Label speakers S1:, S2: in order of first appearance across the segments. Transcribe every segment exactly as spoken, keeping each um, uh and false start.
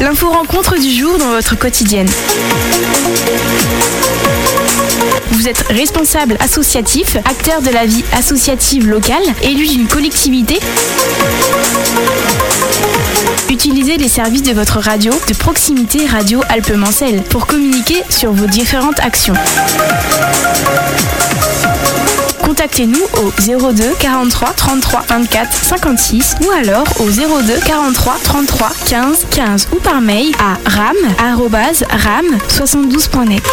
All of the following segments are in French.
S1: L'info rencontre du jour dans votre quotidienne. Vous êtes responsable associatif, acteur de la vie associative locale, élu d'une collectivité. Utilisez les services de votre radio de proximité Radio Alpes-Mancelles pour communiquer sur vos différentes actions. Contactez-nous au zéro deux quarante-trois trente-trois vingt-quatre cinquante-six ou alors au zéro deux quarante-trois trente-trois quinze quinze ou par mail à ram arobase ram soixante-douze point net.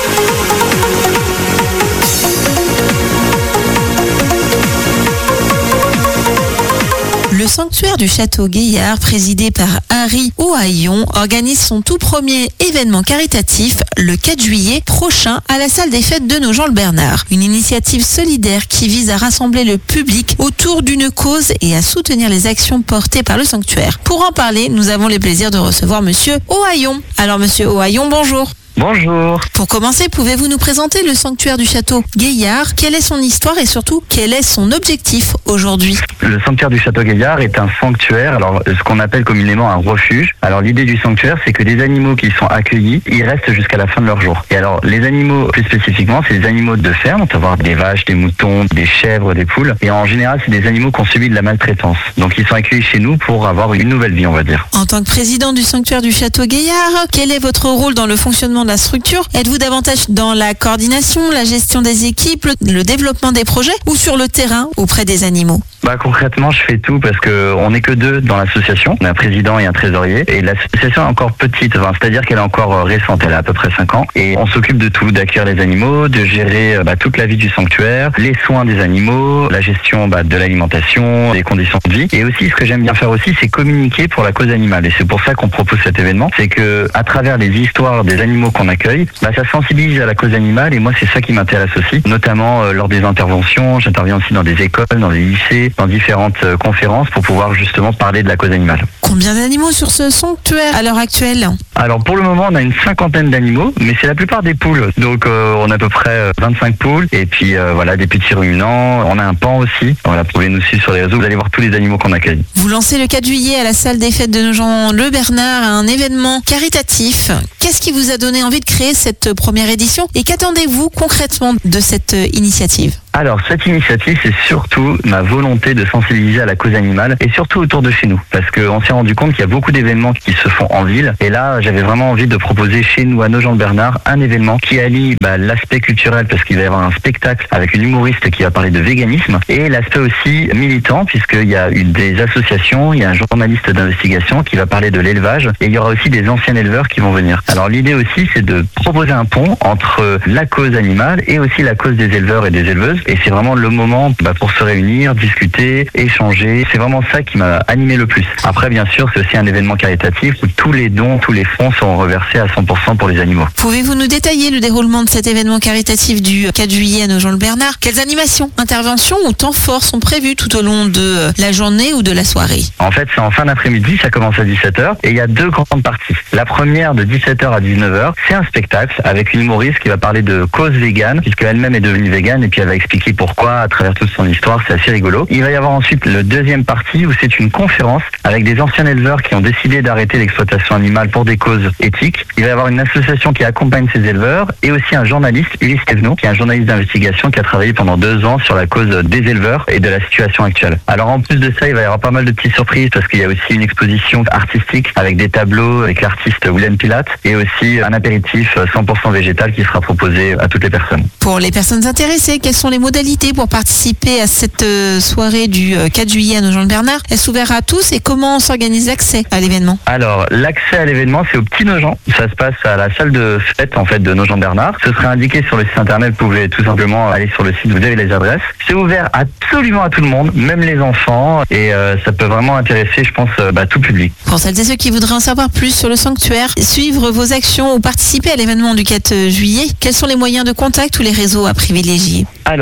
S2: Le sanctuaire du Château Gaillard, présidé par Harry Ohaillon, organise son tout premier événement caritatif le quatre juillet prochain à la salle des fêtes de Nogent-le-Bernard. Une initiative solidaire qui vise à rassembler le public autour d'une cause et à soutenir les actions portées par le sanctuaire. Pour en parler, nous avons le plaisir de recevoir Monsieur Ohaillon. Alors Monsieur Ohaillon, bonjour.
S3: Bonjour.
S2: Pour commencer, pouvez-vous nous présenter le sanctuaire du Château Gaillard? Quelle est son histoire et surtout, quel est son objectif aujourd'hui?
S3: Le sanctuaire du Château Gaillard est un sanctuaire, alors ce qu'on appelle communément un refuge. Alors l'idée du sanctuaire, c'est que les animaux qui y sont accueillis, ils restent jusqu'à la fin de leur jour. Et alors les animaux, plus spécifiquement, c'est des animaux de ferme, à savoir des vaches, des moutons, des chèvres, des poules. Et en général, c'est des animaux qui ont subi de la maltraitance. Donc ils sont accueillis chez nous pour avoir une nouvelle vie, on va dire.
S2: En tant que président du sanctuaire du Château Gaillard, quel est votre rôle dans le fonctionnement de la structure? Êtes-vous davantage dans la coordination, la gestion des équipes, le développement des projets ou sur le terrain auprès des animaux?
S3: Bah concrètement, je fais tout parce que on n'est que deux dans l'association. On a un président et un trésorier. Et l'association est encore petite, enfin, c'est-à-dire qu'elle est encore récente. Elle a à peu près cinq ans. Et on s'occupe de tout, d'accueillir les animaux, de gérer bah, toute la vie du sanctuaire, les soins des animaux, la gestion bah, de l'alimentation, des conditions de vie. Et aussi, ce que j'aime bien faire aussi, c'est communiquer pour la cause animale. Et c'est pour ça qu'on propose cet événement. C'est que à travers les histoires des animaux qu'on accueille, bah, ça sensibilise à la cause animale. Et moi, c'est ça qui m'intéresse aussi, notamment euh, lors des interventions. J'interviens aussi dans des écoles, dans des lycées, dans différentes euh, conférences pour pouvoir justement parler de la cause animale.
S2: Combien d'animaux sur ce sanctuaire à l'heure actuelle?
S3: Alors pour le moment, on a une cinquantaine d'animaux, mais c'est la plupart des poules. Donc euh, on a à peu près euh, vingt-cinq poules et puis euh, voilà des petits ruminants. On a un paon aussi. Voilà, vous pouvez nous suivre sur les réseaux, vous allez voir tous les animaux qu'on accueille.
S2: Vous lancez le quatre juillet à la salle des fêtes de Nogent-le-Bernard un événement caritatif. Qu'est-ce qui vous a donné envie de créer cette première édition et qu'attendez-vous concrètement de cette initiative?
S3: Alors, cette initiative, c'est surtout ma volonté de sensibiliser à la cause animale et surtout autour de chez nous. Parce qu'on s'est rendu compte qu'il y a beaucoup d'événements qui se font en ville. Et là, j'avais vraiment envie de proposer chez nous, à Nogent-le-Bernard, un événement qui allie bah, l'aspect culturel, parce qu'il va y avoir un spectacle avec une humoriste qui va parler de véganisme, et l'aspect aussi militant, puisqu'il y a eu des associations, il y a un journaliste d'investigation qui va parler de l'élevage, et il y aura aussi des anciens éleveurs qui vont venir. Alors, l'idée aussi, c'est de proposer un pont entre la cause animale et aussi la cause des éleveurs et des éleveuses. Et c'est vraiment le moment bah, pour se réunir, discuter, échanger. C'est vraiment ça qui m'a animé le plus. Après, bien sûr, c'est aussi un événement caritatif où tous les dons, tous les fonds seront reversés à cent pour cent pour les animaux.
S2: Pouvez-vous nous détailler le déroulement de cet événement caritatif du quatre juillet à Nogent-le-Bernard? Quelles animations, interventions ou temps forts sont prévus tout au long de la journée ou de la soirée?
S3: En fait, c'est en fin d'après-midi, ça commence à dix-sept heures et il y a deux grandes parties. La première de dix-sept heures à dix-neuf heures, c'est un spectacle avec une humoriste qui va parler de cause végane, puisqu'elle-même est devenue végane et puis elle va expliquer pourquoi à travers toute son histoire. C'est assez rigolo. Il va y avoir ensuite le deuxième partie où c'est une conférence avec des anciens éleveurs qui ont décidé d'arrêter l'exploitation animale pour des causes éthiques. Il va y avoir une association qui accompagne ces éleveurs et aussi un journaliste, Ulysse Thévenot, qui est un journaliste d'investigation qui a travaillé pendant deux ans sur la cause des éleveurs et de la situation actuelle. Alors en plus de ça, il va y avoir pas mal de petites surprises parce qu'il y a aussi une exposition artistique avec des tableaux avec l'artiste William Pilate et aussi un apéritif cent pour cent végétal qui sera proposé à toutes les personnes.
S2: Pour les personnes intéressées, quelles sont les modalités pour participer à cette soirée du quatre juillet à Nogent-le-Bernard? Est-ce ouvert à tous et comment s'organise l'accès à l'événement?
S3: Alors, l'accès à l'événement, c'est au Petit Nogent. Ça se passe à la salle de fête en fait de Nogent-Bernard. Ce sera indiqué sur le site internet. Vous pouvez tout simplement aller sur le site, vous avez les adresses. C'est ouvert absolument à tout le monde, même les enfants, et euh, ça peut vraiment intéresser, je pense, euh, bah, tout public.
S2: Pour celles et ceux qui voudraient en savoir plus sur le sanctuaire, suivre vos actions ou participer à l'événement du quatre juillet, quels sont les moyens de contact ou les réseaux à privilégier?
S3: Alors,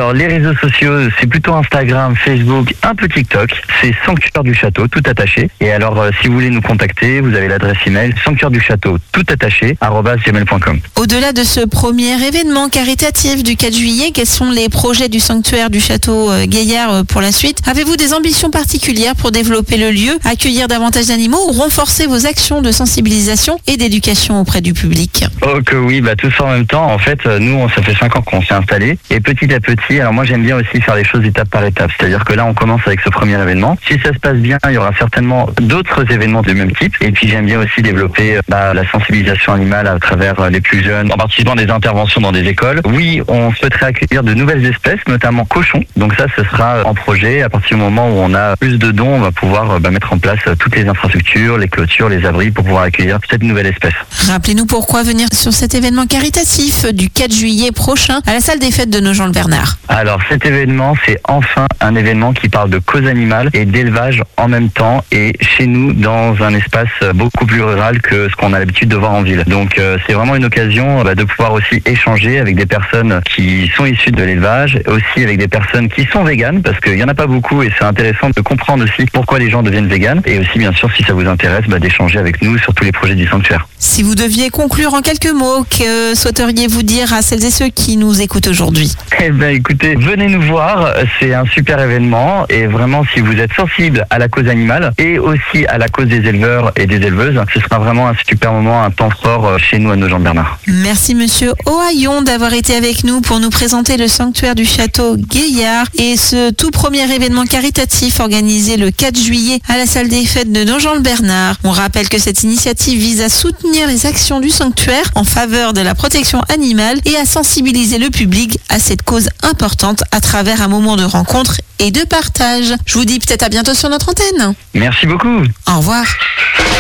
S3: Alors les réseaux sociaux, c'est plutôt Instagram, Facebook, un peu TikTok. C'est Sanctuaire du Château, tout attaché. Et alors euh, si vous voulez nous contacter, vous avez l'adresse email sanctuaire du château, tout attaché, arobase gmail point com.
S2: Au-delà de ce premier événement caritatif du quatre juillet, quels sont les projets du sanctuaire du château euh, Gaillard euh, pour la suite? Avez-vous des ambitions particulières pour développer le lieu, accueillir davantage d'animaux ou renforcer vos actions de sensibilisation et d'éducation auprès du public?
S3: Oh que oui, bah tout ça en même temps. En fait, nous, on, ça fait cinq ans qu'on s'est installé. Et petit à petit, alors moi j'aime bien aussi faire les choses étape par étape. C'est-à-dire que là, on commence avec ce premier événement. Si ça se passe bien, il y aura certainement d'autres événements du même type. Et puis j'aime bien aussi développer bah, la sensibilisation animale à travers les plus jeunes, en participant à des interventions dans des écoles. Oui, on souhaiterait accueillir de nouvelles espèces, notamment cochons. Donc ça, ce sera en projet. À partir du moment où on a plus de dons, on va pouvoir bah, mettre en place toutes les infrastructures, les clôtures, les abris pour pouvoir accueillir cette nouvelle espèce.
S2: Rappelez-nous pourquoi venir sur cet événement caritatif du quatre juillet prochain à la salle des fêtes de Nogent-le-Bernard.
S3: Alors cet événement, c'est enfin un événement qui parle de cause animale et d'élevage en même temps, et chez nous dans un espace beaucoup plus rural que ce qu'on a l'habitude de voir en ville. Donc euh, c'est vraiment une occasion bah, de pouvoir aussi échanger avec des personnes qui sont issues de l'élevage, aussi avec des personnes qui sont véganes, parce qu'il n'y en a pas beaucoup et c'est intéressant de comprendre aussi pourquoi les gens deviennent véganes, et aussi bien sûr si ça vous intéresse bah, d'échanger avec nous sur tous les projets du sanctuaire.
S2: Si vous deviez conclure en quelques mots, que souhaiteriez-vous dire à celles et ceux qui nous écoutent aujourd'hui?
S3: Eh bien écoutez, venez nous voir, c'est un super événement, et vraiment si vous êtes sensible à la cause animale et aussi à la cause des éleveurs et des éleveuses, ce sera vraiment un super moment, un temps fort chez nous à Nogent-le-Bernard.
S2: Merci monsieur Ohaillon d'avoir été avec nous pour nous présenter le sanctuaire du château Gaillard et ce tout premier événement caritatif organisé le quatre juillet à la salle des fêtes de Nogent-le-Bernard. On rappelle que cette initiative vise à soutenir les actions du sanctuaire en faveur de la protection animale et à sensibiliser le public à cette cause importante à travers un moment de rencontre et de partage. Je vous dis peut-être à bientôt sur notre antenne.
S3: Merci beaucoup.
S2: Au revoir.